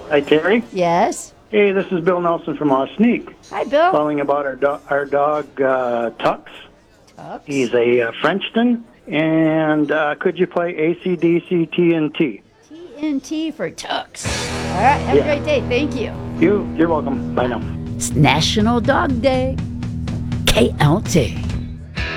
Hi, Terry. Yes. Hey, this is Bill Nelson from Osneek. Hi, Bill. Calling about our dog, Tux. Tux. He's a Frenchton. And could you play AC/DC TNT? TNT for Tux. All right. Have a great day. Thank you. You're welcome. Bye now. It's National Dog Day. KLT.